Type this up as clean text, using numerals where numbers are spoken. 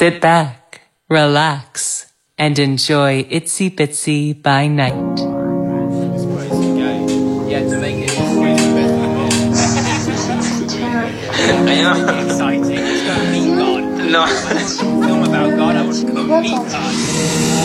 Sit back, relax, and enjoy Itsy Bitsy by Night. Yeah, to make it exciting. It's got to meet God. No. Film about God. I want to go meet God.